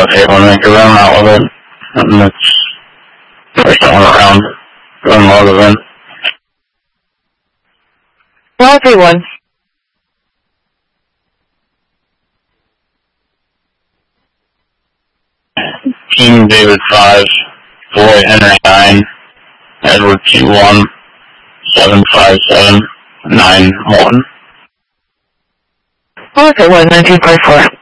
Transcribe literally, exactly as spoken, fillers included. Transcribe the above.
if you want to make a run out with it. And it's first one around. Going log of in. Well, everyone. Team David five, Boy Henry nine, Edward two one, seven five seven, nine one. Well, everyone, nineteen point four.